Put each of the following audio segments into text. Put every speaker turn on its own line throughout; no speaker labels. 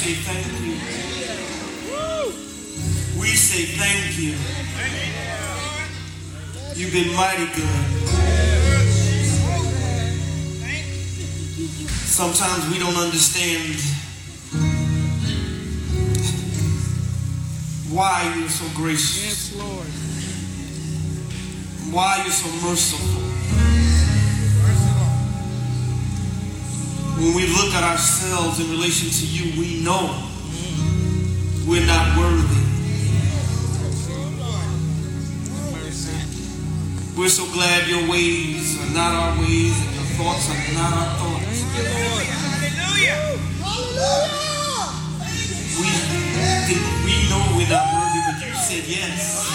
say thank you. We say thank you. You've been mighty good. Sometimes we don't understand why you're so gracious.
Yes, Lord.
Why you're so merciful. When we look at ourselves in relation to you, we know we're not worthy. We're so glad your ways are not our ways and your thoughts are not our thoughts.
Thank you, Lord. Hallelujah.
We know we're not worthy, but you said yes.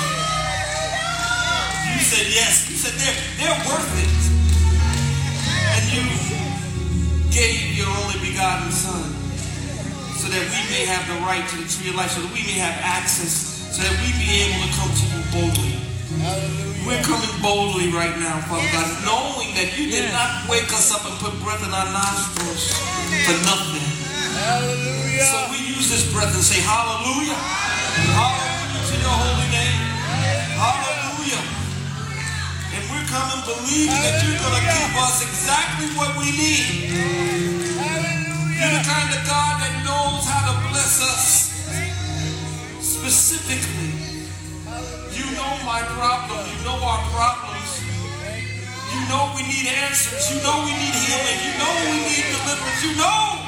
You said yes. You said they're worth it. And you gave your only begotten Son so that we may have the right to the tree of life, so that we may have access, so that we be able to come to you boldly. Hallelujah. We're coming boldly right now, Father God, knowing that you did not wake us up and put breath in our nostrils for nothing. Hallelujah. So we use this breath and say hallelujah. Hallelujah to your holy name. Hallelujah. And we're coming believing that you're going to give us exactly what we need. Hallelujah. You're the kind of God that knows how to bless us specifically. You know my problem. You know our problems. You know we need answers. You know we need healing. You know we need deliverance. You know.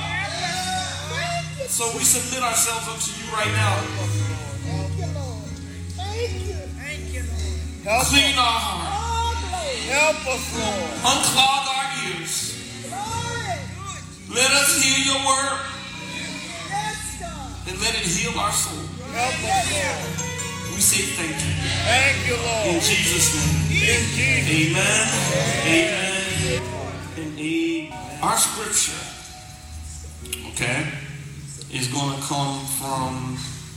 So we submit ourselves unto you right now.
Thank you, Lord. Thank you.
Thank you, Lord.
Clean our heart.
Help us, Lord.
Unclog our ears. Let us hear your word. And let it heal our soul.
Help us, Lord.
We say thank you.
Thank you, Lord.
In Jesus' name.
In Jesus'
Amen. Amen. And amen. Our scripture, okay, is going to come from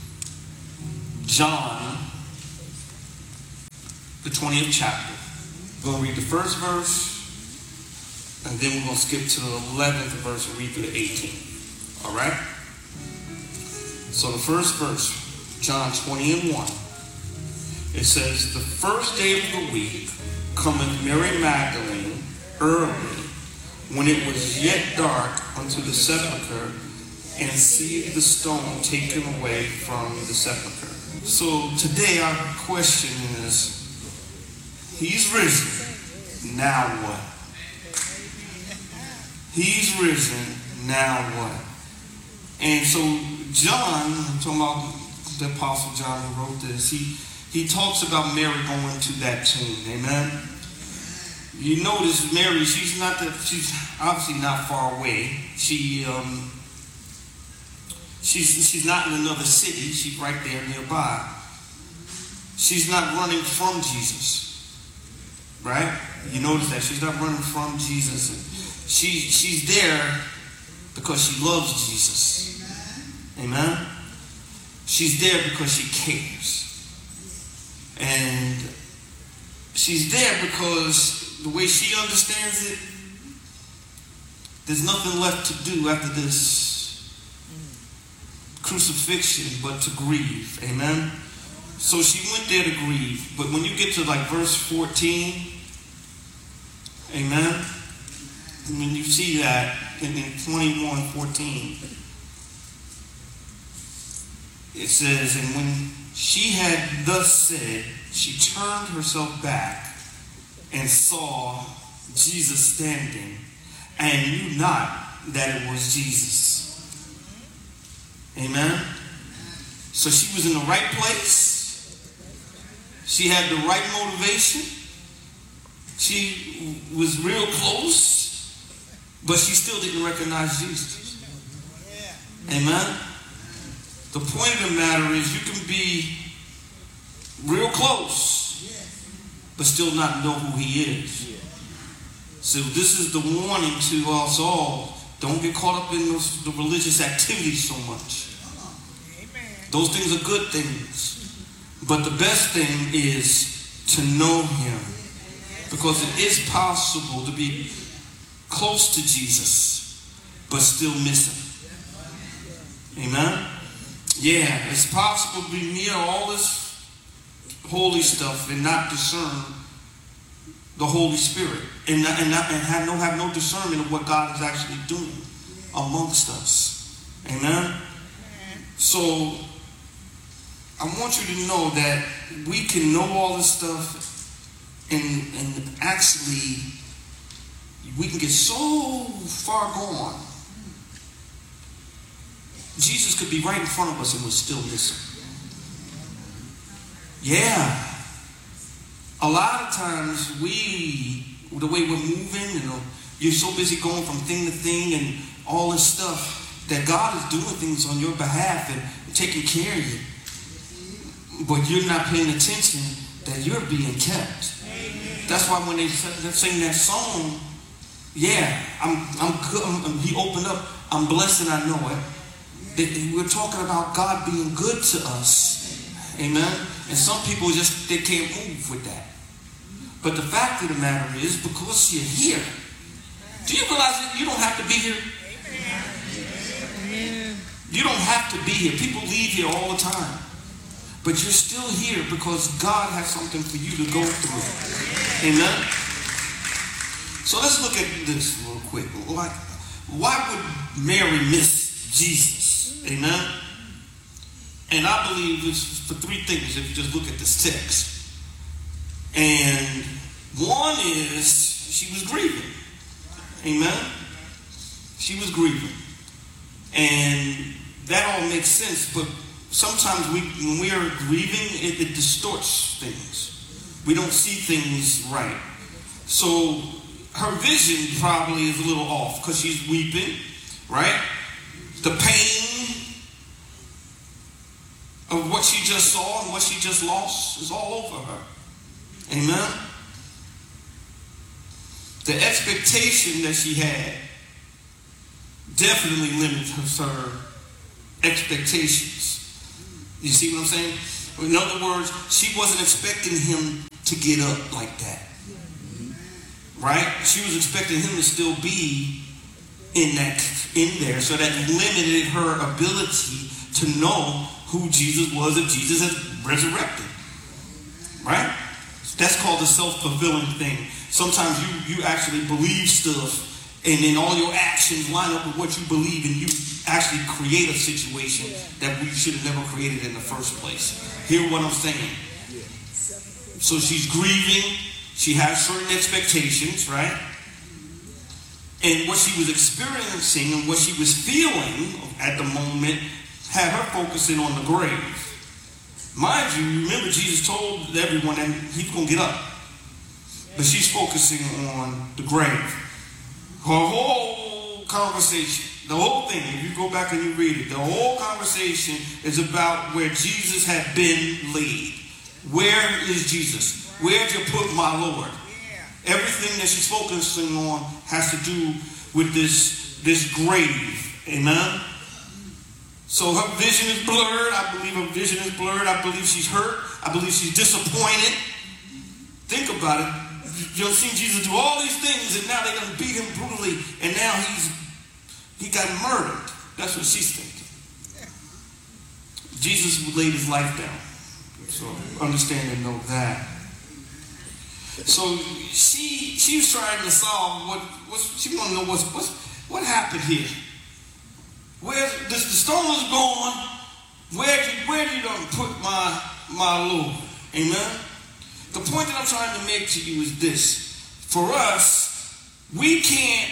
John, the 20th chapter. We're going to read the first verse, and then we're going to skip to the 11th verse and read through the 18th. All right? So the first verse, John 20:1. It says, the first day of the week cometh Mary Magdalene early, when it was yet dark, unto the sepulchre, and seeth the stone taken away from the sepulchre. So today our question is, he's risen, now what? He's risen, now what? And so John, I'm talking about the Apostle John who wrote this, he talks about Mary going to that tomb. Amen. You notice Mary, she's obviously not far away. She's not in another city. She's right there nearby. She's not running from Jesus. Right? You notice that she's not running from Jesus. She's there because she loves Jesus. Amen. She's there because she cares. And she's there because the way she understands it, there's nothing left to do after this crucifixion but to grieve. Amen. So she went there to grieve. But when you get to like verse 14, amen, and when you see that in 21:14, it says, and when she had thus said, she turned herself back and saw Jesus standing, and knew not that it was Jesus. Amen. So she was in the right place. She had the right motivation. She was real close, but she still didn't recognize Jesus. Amen. The point of the matter is you can be real close, but still not know who he is. So this is the warning to us all. Don't get caught up in the religious activities so much. Those things are good things. But the best thing is to know him. Because it is possible to be close to Jesus, but still miss him. Amen? Yeah, it's possible to be near all this holy stuff and not discern the Holy Spirit and have no discernment of what God is actually doing amongst us. Amen? So I want you to know that we can know all this stuff and actually we can get so far gone. Jesus could be right in front of us and we're still missing. Yeah. A lot of times the way we're moving, you're so busy going from thing to thing and all this stuff that God is doing things on your behalf and taking care of you. But you're not paying attention that you're being kept. That's why when they sing that song, yeah, I'm good. He opened up, I'm blessed and I know it. We're talking about God being good to us. Amen? And some people they can't move with that. But the fact of the matter is, because you're here, do you realize that you don't have to be here? You don't have to be here. People leave here all the time. But you're still here because God has something for you to go through. Amen? So let's look at this real quick. Why would Mary miss Jesus? Amen? And I believe it's for three things if you just look at this text. And one is she was grieving. Amen? She was grieving. And that all makes sense, but sometimes when we are grieving, it distorts things. We don't see things right. So her vision probably is a little off because she's weeping, right? The pain of what she just saw and what she just lost is all over her. Amen? The expectation that she had definitely limits her expectations. You see what I'm saying? In other words, she wasn't expecting him to get up like that. Right? She was expecting him to still be in there, so that limited her ability to know who Jesus was if Jesus had resurrected. Right? That's called the self-fulfilling thing. Sometimes you actually believe stuff and then all your actions line up with what you believe and you actually create a situation that we should have never created in the first place. Hear what I'm saying? So she's grieving. She has certain expectations, right? And what she was experiencing and what she was feeling at the moment had her focusing on the grave. Mind you, remember Jesus told everyone that he's going to get up. But she's focusing on the grave. Her whole conversation, the whole thing, if you go back and you read it, the whole conversation is about where Jesus had been laid. Where is Jesus? Where'd you put my Lord? Everything that she's focusing on has to do with this grave. Amen? So her vision is blurred. I believe her vision is blurred. I believe she's hurt. I believe she's disappointed. Think about it. You've seen Jesus do all these things, and now they're going to beat him brutally, and now he got murdered. That's what she's thinking. Jesus laid his life down. So understand and know that. So she was trying to solve she want to know what happened here. Where the stone was gone. Where did you put my Lord? Amen. The point that I'm trying to make to you is this. For us, we can't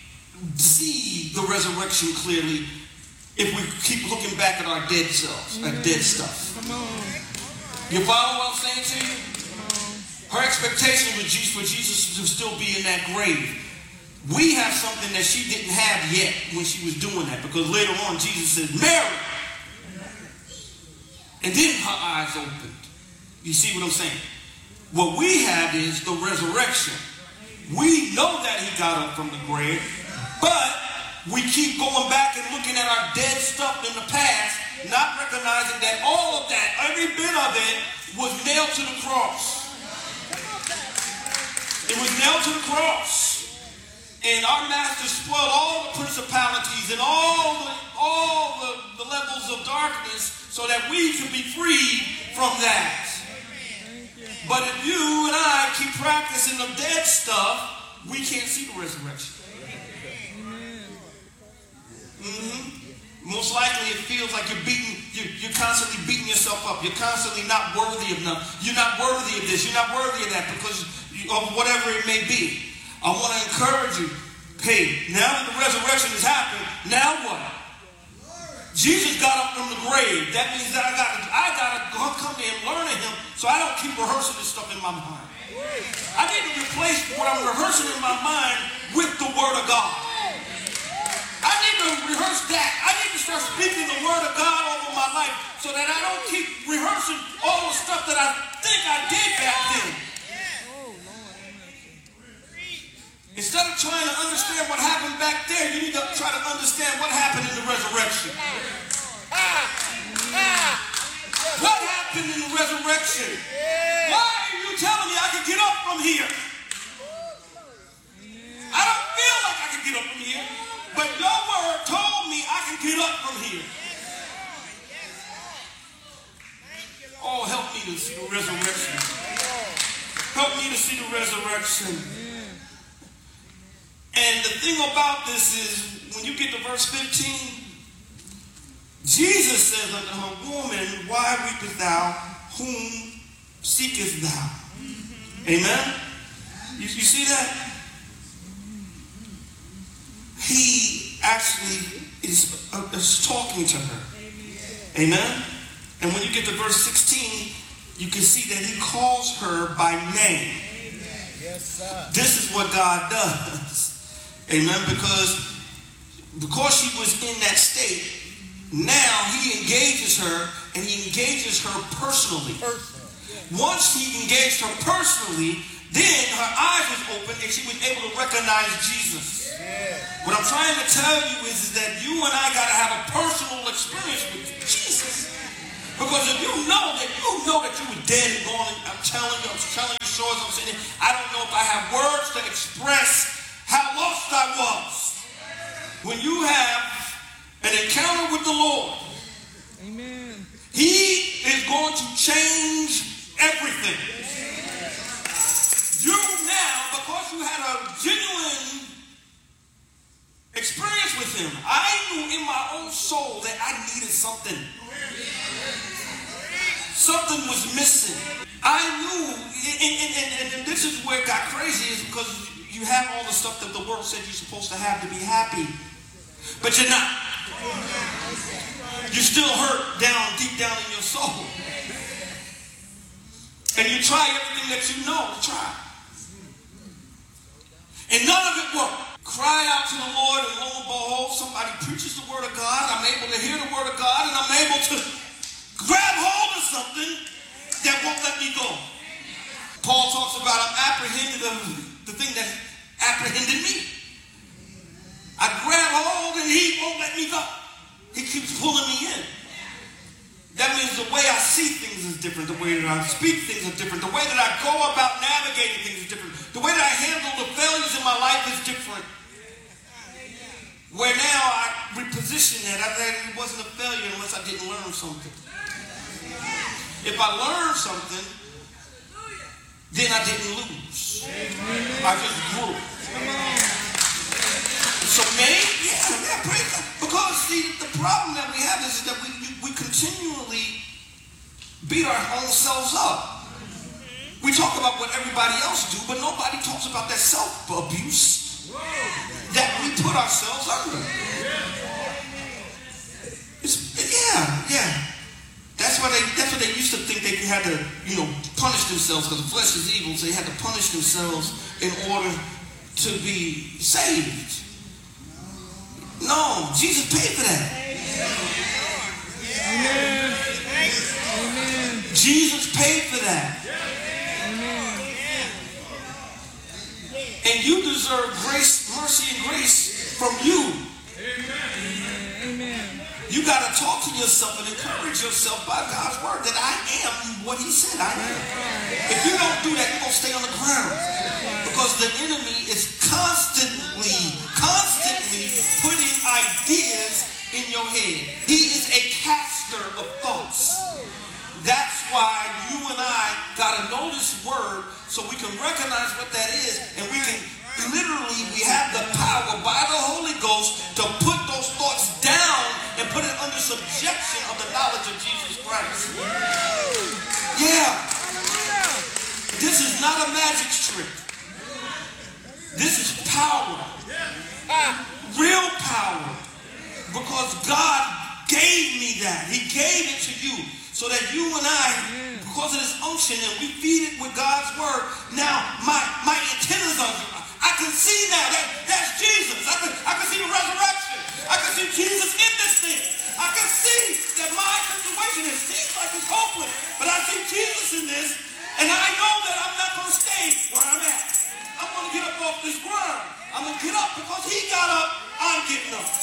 see the resurrection clearly if we keep looking back at our dead selves, our dead stuff. You follow what I'm saying to you? Her expectation was for Jesus to still be in that grave. We have something that she didn't have yet when she was doing that, because later on Jesus says, Mary! And then her eyes opened. You see what I'm saying? What we have is the resurrection. We know that he got up from the grave, but we keep going back and looking at our dead stuff in the past, not recognizing that all of that, every bit of it, was nailed to the cross. It was nailed to the cross. And our master spoiled all the principalities and all the levels of darkness so that we could be freed from that. But if you and I keep practicing the dead stuff, we can't see the resurrection. Most likely it feels like you're constantly beating yourself up. You're constantly not worthy of nothing. You're not worthy of this. You're not worthy of that because of whatever it may be. I want to encourage you. Hey, now that the resurrection has happened, now what? Jesus got up from the grave. That means that I gotta come to him, learn of him, so I don't keep rehearsing this stuff in my mind. I need to replace what I'm rehearsing in my mind with the Word of God. I need to rehearse that. I need to start speaking the Word of God over my life so that I don't keep rehearsing all the stuff that I think I did back then. Instead of trying to understand what happened back there, you need to try to understand what happened in the resurrection. What happened in the resurrection? Why are you telling me I can get up from here? I don't feel like I can get up from here, but your word told me I can get up from here. Oh, help me to see the resurrection. Help me to see the resurrection. And the thing about this is, when you get to verse 15, Jesus says unto her, Woman, why weepest thou? Whom seekest thou? Amen? You see that? He actually is talking to her. Amen? And when you get to verse 16, you can see that he calls her by name.
Yes, sir.
This is what God does. Amen. Because she was in that state, now he engages her, and he engages her personally. Once he engaged her personally, then her eyes was open and she was able to recognize Jesus. What I'm trying to tell you is that you and I got to have a personal experience with Jesus. Because if you know that you were dead and gone, I'm telling you, sure as I'm saying it, I don't know if I have words to express how lost I was. When you have an encounter with the Lord, amen, he is going to change everything. You now, because you had a genuine experience with him, I knew in my own soul that I needed something. Something was missing. I knew, and this is where it got crazy, is because you have all the stuff that the world said you're supposed to have to be happy. But you're not. You're still hurt deep down in your soul. And you try everything that you know to try. And none of it worked. Cry out to the Lord, and lo and behold, somebody preaches the word of God. I'm able to hear the word of God, and I'm able to grab hold of something that won't let me go. Paul talks about I'm apprehended of the thing that apprehended me. I grab hold and he won't let me go. He keeps pulling me in. That means the way I see things is different. The way that I speak things is different. The way that I go about navigating things is different. The way that I handle the failures in my life is different. Where now I reposition it. It wasn't a failure unless I didn't learn something. If I learned something, then I didn't lose. I just grew. So maybe, praise God. Because see, the problem that we have is that we continually beat our own selves up. We talk about what everybody else do, but nobody talks about that self-abuse that we put ourselves under. Yeah. That's what they used to think they had to, punish themselves because the flesh is evil, so they had to punish themselves in order to be saved. No, Jesus paid for that. Amen. Amen. Jesus paid for that. Amen. And you deserve grace, mercy, and grace from you. Amen. You got to talk to yourself and encourage yourself by God's word that I am what he said I am. If you don't do that, you're going to stay on the ground. Because the enemy is constantly putting ideas in your head. He is a caster of thoughts. That's why you and I got to know this word so we can recognize what that is, and we can we have the power by the Holy Ghost to put those thoughts down and put it under subjection of the knowledge of Jesus Christ. Yeah. This is not a magic trick. This is power. Real power. Because God gave me that. He gave it to you so that you and I, because of this unction, and we feed it with God's word, now my antennas are, I can see now that's Jesus. I can see the resurrection. I can see Jesus in this thing. I can see that my situation, it seems like it's hopeless, but I see Jesus in this, and I know that I'm not going to stay where I'm at. I'm going to get up off this ground. I'm going to get up because he got up, I'm getting up.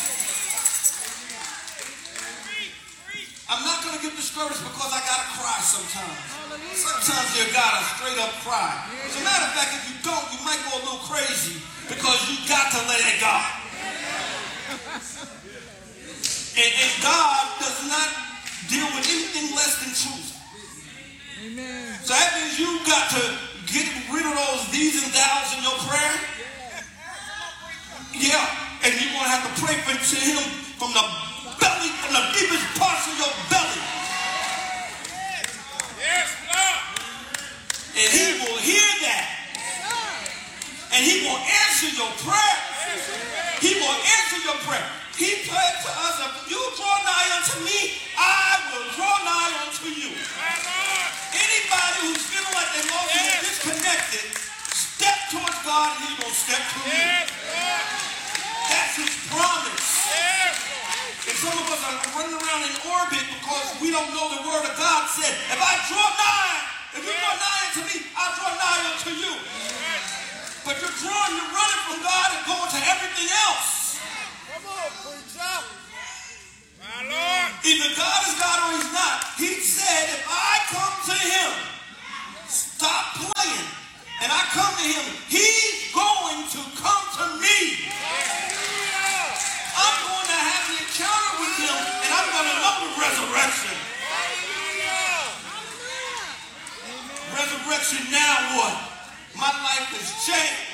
I'm not going to get discouraged because I got to cry sometimes. Sometimes you got to straight up cry. As a matter of fact, if you don't, you might go a little crazy because you got to let it go. And God does not deal with anything less than truth. Amen. So that means you got to get rid of those these and thous in your prayer. Yeah. And you're going to have to pray to him from the belly, from the deepest parts of your belly. Yes, Lord. And he will hear that. And he will answer your prayer. He will answer your prayer. He said to us, if you draw nigh unto me, I will draw nigh unto you. Anybody who's feeling like they're lost and disconnected, step towards God and he's going to step to you. That's his promise. And some of us are running around in orbit because we don't know the word of God said, if I draw nigh, if you draw nigh unto me, I'll draw nigh unto you. But you're running from God and going to everything else.
Come on, preacher.
My Lord.
Either God is God or he's not. He said, if I come to him, stop playing, and I come to him, he's going to come to me. I'm going to have an encounter with him, and I'm going to know the resurrection. Resurrection, now what? My life has changed.